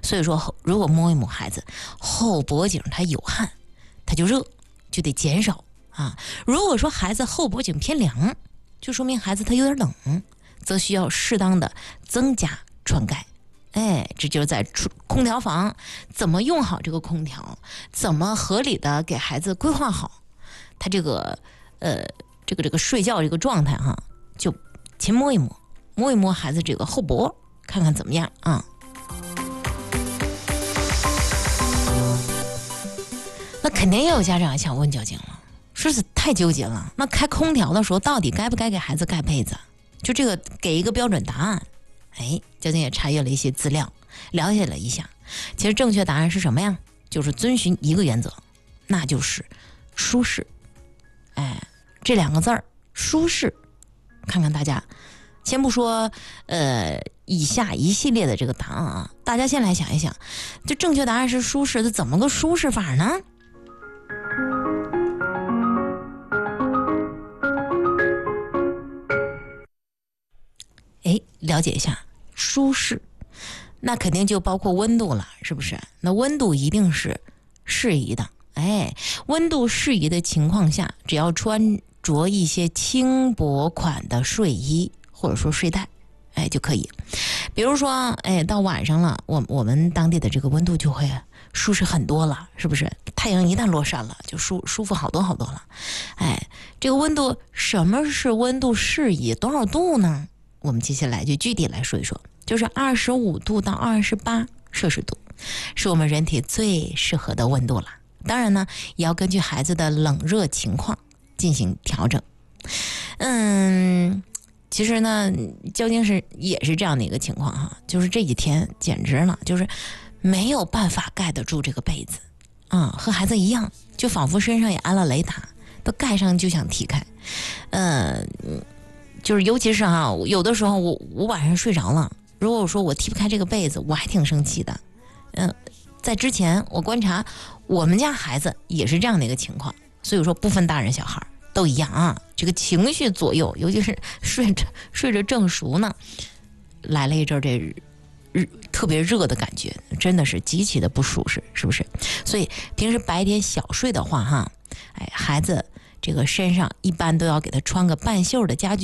所以说如果摸一摸孩子后脖颈他有汗，他就热，就得减少啊。如果说孩子后脖颈偏凉，就说明孩子他有点冷，则需要适当的增加穿盖。这就是在空调房怎么用好这个空调，怎么合理的给孩子规划好他这个睡觉这个状态哈，就先摸一摸孩子这个后脖，看看怎么样啊。那肯定也有家长想问交警了，说是太纠结了，那开空调的时候到底该不该给孩子盖被子？就这个给一个标准答案。交警也查阅了一些资料，了解了一下，其实正确答案是什么呀？就是遵循一个原则，那就是舒适。这两个字儿舒适，看看大家先不说以下一系列的这个答案啊，大家先来想一想，这正确答案是舒适，这怎么个舒适法呢？了解一下舒适，那肯定就包括温度了，是不是？那温度一定是适宜的。温度适宜的情况下，只要穿着一些轻薄款的睡衣或者说睡袋，就可以。比如说，到晚上了，我们当地的这个温度就会舒适很多了，是不是？太阳一旦落山了，就舒服好多好多了。这个温度，什么是温度适宜？多少度呢？我们接下来就具体来说一说，就是25度到28摄氏度，是我们人体最适合的温度了。当然呢，也要根据孩子的冷热情况进行调整。其实呢，究竟也是这样的一个情况哈，就是这几天简直了，就是没有办法盖得住这个被子啊，和孩子一样，就仿佛身上也安了雷达，都盖上就想踢开。就是尤其是有的时候我晚上睡着了，如果说我踢不开这个被子，我还挺生气的。在之前我观察我们家孩子也是这样的一个情况，所以说不分大人小孩都一样啊。这个情绪左右，尤其是睡着正熟呢，来了一阵这特别热的感觉，真的是极其的不舒适，是不是？所以平时白天小睡的话孩子这个身上一般都要给他穿个半袖的家居